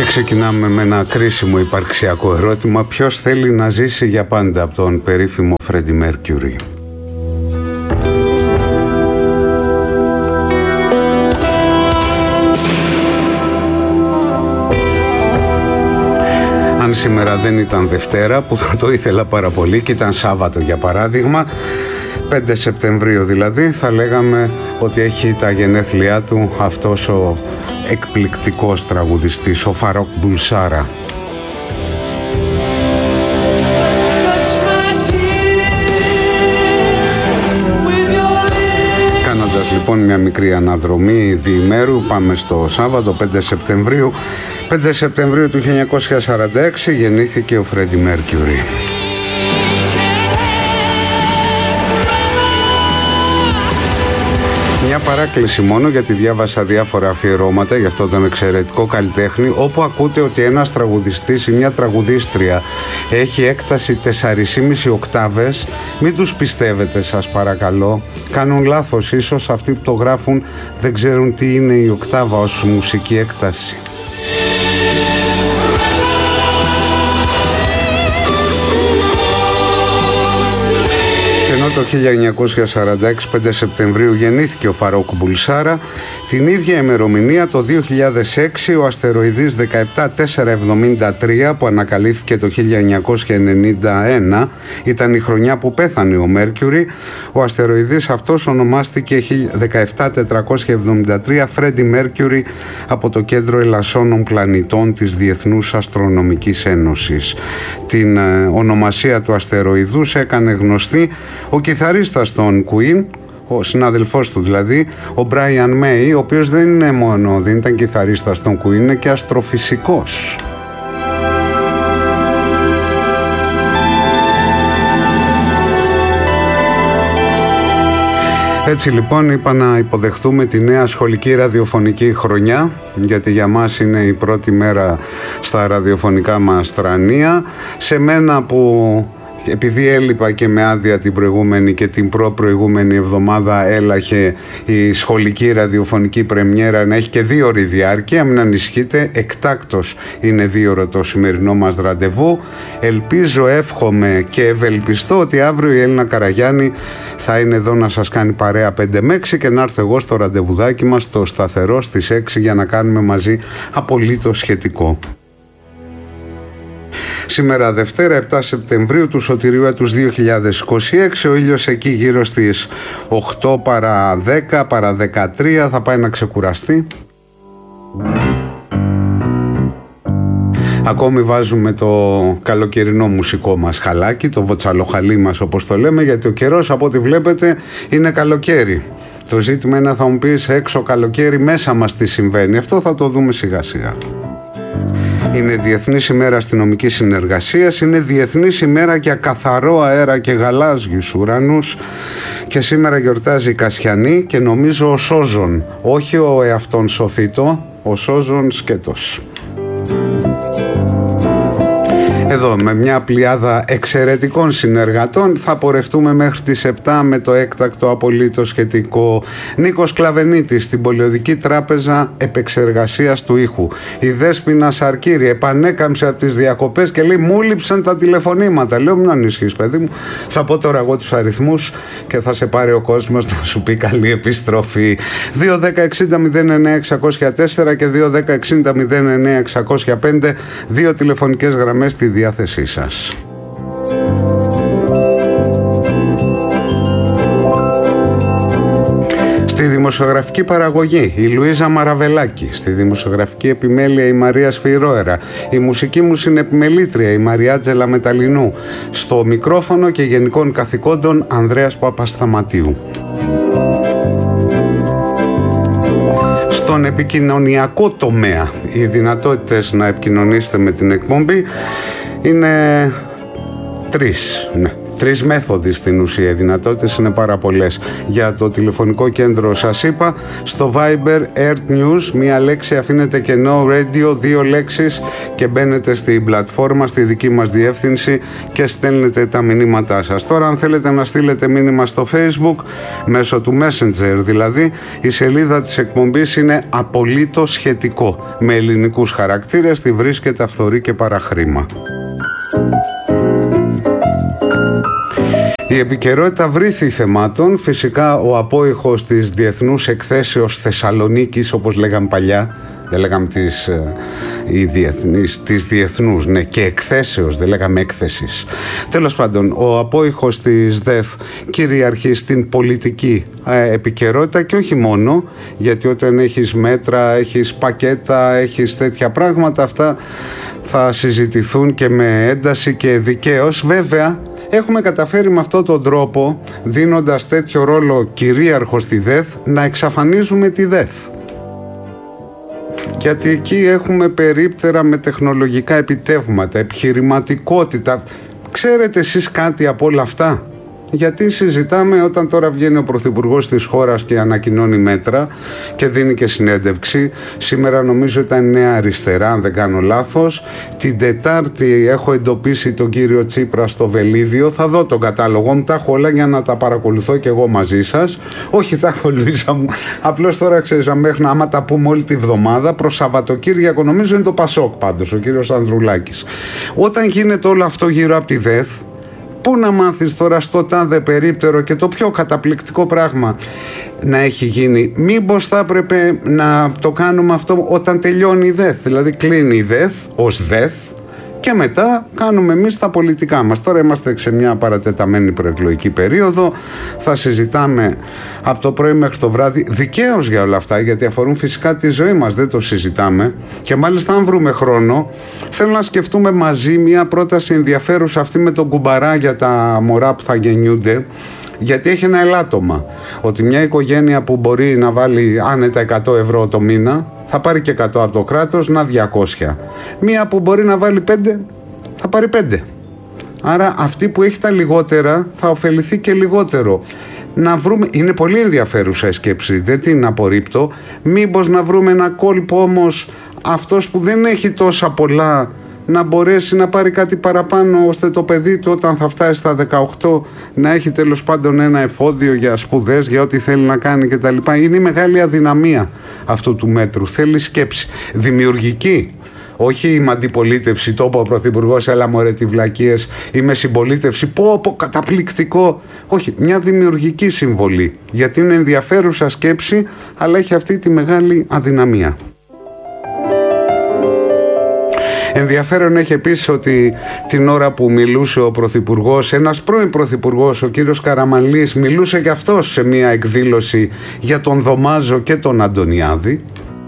Ξεκινάμε με ένα κρίσιμο υπαρξιακό ερώτημα. Ποιος θέλει να ζήσει για πάντα, από τον περίφημο Φρέντι Μέρκιουρι. Αν σήμερα δεν ήταν Δευτέρα, που θα το ήθελα πάρα πολύ, και ήταν Σάββατο για παράδειγμα, 5 Σεπτεμβρίου δηλαδή, θα λέγαμε ότι έχει τα γενέθλιά του αυτός ο εκπληκτικός τραγουδιστής, ο Φαρόκ Μπουλσάρα. Κάνοντας λοιπόν μια μικρή αναδρομή διημέρου, πάμε στο Σάββατο 5 Σεπτεμβρίου. 5 Σεπτεμβρίου του 1946 γεννήθηκε ο Φρέντι Μέρκιουρι. Μια παράκληση μόνο, γιατί διάβασα διάφορα αφιερώματα για αυτόν τον εξαιρετικό καλλιτέχνη, όπου ακούτε ότι ένας τραγουδιστής ή μια τραγουδίστρια έχει έκταση 4,5 οκτάβες. Μην τους πιστεύετε, σας παρακαλώ. Κάνουν λάθος. Ίσως αυτοί που το γράφουν δεν ξέρουν τι είναι η οκτάβα ως μουσική έκταση. Το 1946, 5 Σεπτεμβρίου, γεννήθηκε ο Φαρόκ Μπουλσάρα. Την ίδια ημερομηνία, το 2006, ο αστεροειδής 17473, που ανακαλύφθηκε το 1991, ήταν η χρονιά που πέθανε ο Μέρκιουρι. Ο αστεροειδής αυτός ονομάστηκε 17473 Φρέντι Μέρκιουρι από το Κέντρο Ελασσόνων Πλανητών της Διεθνούς Αστρονομικής Ένωσης. Την ονομασία του αστεροειδούς έκανε γνωστή ο κιθαρίστας των Queen, ο συνάδελφός του δηλαδή, ο Μπράιαν Μέι, ο οποίος δεν ήταν κιθαρίστας των Queen, είναι και αστροφυσικός. Έτσι λοιπόν είπα να υποδεχτούμε τη νέα σχολική ραδιοφωνική χρονιά, γιατί για μας είναι η πρώτη μέρα στα ραδιοφωνικά μας τρανία. Σε μένα που, επειδή έλειπα και με άδεια την προηγούμενη και την προηγούμενη εβδομάδα, έλαχε η σχολική ραδιοφωνική πρεμιέρα να έχει και 2 ώρη διάρκεια. Μην ανησυχείτε, εκτάκτος είναι 2 ώρο το σημερινό μας ραντεβού. Ελπίζω, εύχομαι και ευελπιστώ ότι αύριο η Έλληνα Καραγιάννη θα είναι εδώ να σας κάνει παρέα 5 με 6 και να έρθω εγώ στο ραντεβουδάκι μας στο σταθερό στις 6 για να κάνουμε μαζί απολύτως σχετικό. Σήμερα Δευτέρα 7 Σεπτεμβρίου του σωτηρίου έτους 2026, ο ήλιος εκεί γύρω στις 8 παρά 10 παρά 13 θα πάει να ξεκουραστεί. Ακόμη βάζουμε το καλοκαιρινό μουσικό μας χαλάκι, το βοτσαλοχαλί μας όπως το λέμε, γιατί ο καιρός από ό,τι βλέπετε είναι καλοκαίρι. Το ζήτημα είναι, θα μου πεις, έξω καλοκαίρι, μέσα μας τι συμβαίνει. Αυτό θα το δούμε σιγά σιγά. Είναι Διεθνής ημέρα αστυνομικής συνεργασίας, είναι Διεθνής ημέρα για καθαρό αέρα και γαλάζιους ουρανούς και σήμερα γιορτάζει η Κασιανή και νομίζω ο Σόζον, όχι ο εαυτόν σωθήτο, ο Σόζον σκέτος. Εδώ με μια πλειάδα εξαιρετικών συνεργατών θα πορευτούμε μέχρι τις 7 με το έκτακτο απολύτως σχετικό. Νίκος Κλαβενίτης στην Πολιοδική Τράπεζα Επεξεργασίας του Ήχου. Η Δέσποινα Σαρκύρη επανέκαμψε από τις διακοπές και λέει, μου λείψαν τα τηλεφωνήματα. Λέω, μην ανησυχείς παιδί μου, θα πω τώρα εγώ τους αριθμούς και θα σε πάρει ο κόσμος να σου πει καλή επιστροφή. 2-10-60-09-604 και 2-10-60-09-605, 2 τηλεφωνικές γραμμές στη διάθεσή σας. Στη δημοσιογραφική παραγωγή η Λουίζα Μαραβελάκη, στη δημοσιογραφική επιμέλεια η Μαρία Σφυρόερα, η μουσική μου συνεπιμελήτρια η Μαριάτζελα Μεταλινού, στο μικρόφωνο και γενικών καθηκόντων Ανδρέας Παπασταματίου. Στον επικοινωνιακό τομέα οι δυνατότητες να επικοινωνήσετε με την εκπομπή είναι 3. Ναι. Τρεις μέθοδοι στην ουσία, οι δυνατότητες είναι πάρα πολλές. Για το τηλεφωνικό κέντρο σας είπα, στο Viber Earth News, μία λέξη αφήνετε κενό, radio, 2 λέξεις και μπαίνετε στην πλατφόρμα, στη δική μας διεύθυνση και στέλνετε τα μηνύματά σας. Τώρα αν θέλετε να στείλετε μήνυμα στο Facebook, μέσω του Messenger δηλαδή, η σελίδα της εκπομπής είναι απολύτως σχετικό. Με ελληνικούς χαρακτήρες, τη βρίσκεται αυθορή και παραχρήμα. Η επικαιρότητα βρήθη θεμάτων. Φυσικά ο απόϊχος της Διεθνούς Εκθέσεως Θεσσαλονίκης, όπως λέγαμε παλιά, δεν λέγαμε της διεθνούς, ναι, και εκθέσεως, δεν λέγαμε έκθεσης. Τέλος πάντων, ο απόϊχος της ΔΕΘ κυριαρχεί στην πολιτική επικαιρότητα και όχι μόνο, γιατί όταν έχεις μέτρα, έχεις πακέτα, έχεις τέτοια πράγματα, αυτά θα συζητηθούν και με ένταση και δικαίως. Βέβαια, έχουμε καταφέρει με αυτόν τον τρόπο, δίνοντας τέτοιο ρόλο κυρίαρχο στη ΔΕΘ, να εξαφανίζουμε τη ΔΕΘ. Γιατί εκεί έχουμε περίπτερα με τεχνολογικά επιτεύγματα, επιχειρηματικότητα. Ξέρετε εσείς κάτι από όλα αυτά? Γιατί συζητάμε όταν τώρα βγαίνει ο Πρωθυπουργός της χώρας και ανακοινώνει μέτρα και δίνει και συνέντευξη. Σήμερα νομίζω ήταν Νέα Αριστερά, αν δεν κάνω λάθος. Την Τετάρτη έχω εντοπίσει τον κύριο Τσίπρα στο Βελίδιο. Θα δω τον κατάλογο μου, τα έχω όλα για να τα παρακολουθώ και εγώ μαζί σας. Όχι, τα έχω Λουίζα μου. Απλώς τώρα ξέρεις, άμα τα πούμε όλη τη βδομάδα, προς Σαββατοκύριακο νομίζω είναι το Πασόκ πάντως, ο κύριος Ανδρουλάκης. Όταν γίνεται όλο αυτό γύρω από τη ΔΕΘ, πού να μάθεις τώρα στο τάδε περίπτερο και το πιο καταπληκτικό πράγμα να έχει γίνει? Μήπως θα έπρεπε να το κάνουμε αυτό όταν τελειώνει η ΔΕΘ? Δηλαδή κλείνει η ΔΕΘ ως ΔΕΘ και μετά κάνουμε εμείς τα πολιτικά μας. Τώρα είμαστε σε μια παρατεταμένη προεκλογική περίοδο. Θα συζητάμε από το πρωί μέχρι το βράδυ δικαίως για όλα αυτά, γιατί αφορούν φυσικά τη ζωή μας, δεν το συζητάμε. Και μάλιστα αν βρούμε χρόνο, θέλω να σκεφτούμε μαζί μια πρόταση ενδιαφέρουσα, αυτή με τον κουμπαρά για τα μωρά που θα γεννιούνται. Γιατί έχει ένα ελάττωμα, ότι μια οικογένεια που μπορεί να βάλει άνετα 100 ευρώ το μήνα θα πάρει και 100 από το κράτος, να 200. Μία που μπορεί να βάλει 5 θα πάρει 5. Άρα αυτή που έχει τα λιγότερα θα ωφεληθεί και λιγότερο. Να βρούμε, είναι πολύ ενδιαφέρουσα η σκέψη, δεν την απορρίπτω. Μήπως να βρούμε ένα κόλπο όμως, αυτός που δεν έχει τόσα πολλά να μπορέσει να πάρει κάτι παραπάνω, ώστε το παιδί του όταν θα φτάσει στα 18 να έχει τέλος πάντων ένα εφόδιο για σπουδές, για ό,τι θέλει να κάνει κτλ. Είναι η μεγάλη αδυναμία αυτού του μέτρου. Θέλει σκέψη δημιουργική. Όχι με αντιπολίτευση, το είπε ο Πρωθυπουργός, έλα μωρέ τι βλακίες, ή με συμπολίτευση, πω καταπληκτικό. Όχι, μια δημιουργική συμβολή, γιατί είναι ενδιαφέρουσα σκέψη, αλλά έχει αυτή τη μεγάλη αδυναμία. Ενδιαφέρον έχει επίσης ότι την ώρα που μιλούσε ο Πρωθυπουργός, ένας πρώην Πρωθυπουργός, ο κύριος Καραμανλής, μιλούσε και αυτός σε μια εκδήλωση για τον Δωμάζο και τον Αντωνιάδη.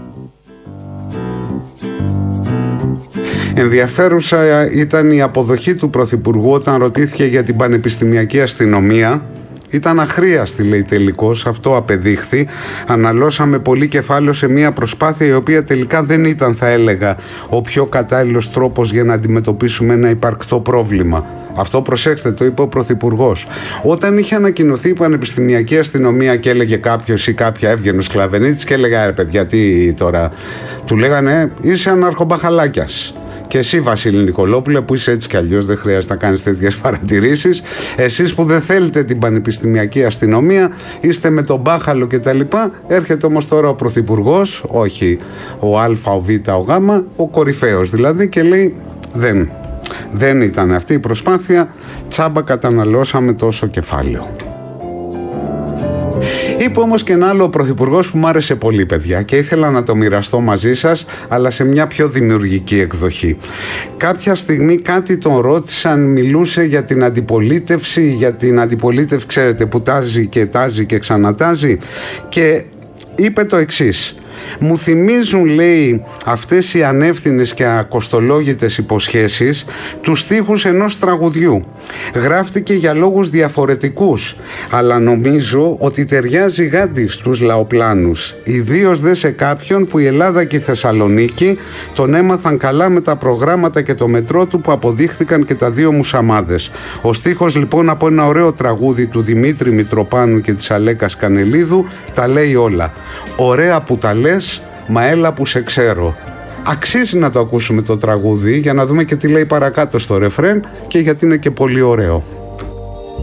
Ενδιαφέρουσα ήταν η αποδοχή του Πρωθυπουργού όταν ρωτήθηκε για την πανεπιστημιακή αστυνομία. Ήταν αχρίαστη, λέει, τελικώς, αυτό απεδείχθη. Αναλώσαμε πολύ κεφάλαιο σε μια προσπάθεια η οποία τελικά δεν ήταν, θα έλεγα, ο πιο κατάλληλος τρόπος για να αντιμετωπίσουμε ένα υπαρκτό πρόβλημα. Αυτό προσέξτε, το είπε ο Πρωθυπουργός. Όταν είχε ανακοινωθεί η πανεπιστημιακή αστυνομία και έλεγε κάποιος ή κάποια, έβγαινε ο Σκλαβενίτης και έλεγε ρε παιδιά, τι τώρα? Του λέγανε είσαι αναρχομπαχαλάκιας. Και εσύ, Βασίλη Νικολόπουλε, που είσαι έτσι κι αλλιώς, δεν χρειάζεται να κάνεις τέτοιες παρατηρήσεις. Εσείς που δεν θέλετε την πανεπιστημιακή αστυνομία, είστε με τον μπάχαλο κτλ. Έρχεται όμως τώρα ο Πρωθυπουργός, όχι ο Α, ο Β, ο Γ, ο κορυφαίος δηλαδή, και λέει δεν ήταν αυτή η προσπάθεια, τσάμπα καταναλώσαμε τόσο κεφάλαιο. Είπε όμως και ένα άλλο πρωθυπουργός που μου άρεσε πολύ, παιδιά, και ήθελα να το μοιραστώ μαζί σας, αλλά σε μια πιο δημιουργική εκδοχή. Κάποια στιγμή κάτι τον ρώτησαν, μιλούσε για την αντιπολίτευση, ξέρετε, που τάζει και ξανατάζει, και είπε το εξής: Μου θυμίζουν, λέει, αυτές οι ανεύθυνες και ακοστολόγητες υποσχέσεις τους στίχους ενός τραγουδιού. Γράφτηκε για λόγους διαφορετικούς, αλλά νομίζω ότι ταιριάζει γάντι στους λαοπλάνους, ιδίως δε σε κάποιον που η Ελλάδα και η Θεσσαλονίκη τον έμαθαν καλά με τα προγράμματα και το μετρό του που αποδείχθηκαν και τα δύο μουσαμάδες. Ο στίχος λοιπόν από ένα ωραίο τραγούδι του Δημήτρη Μητροπάνου και της Αλέκας Κανελίδου τα λέει όλα. Ωραία που τα λες, μα έλα που σε ξέρω. Αξίζει να το ακούσουμε το τραγούδι για να δούμε και τι λέει παρακάτω στο ρεφρέν και γιατί είναι και πολύ ωραίο.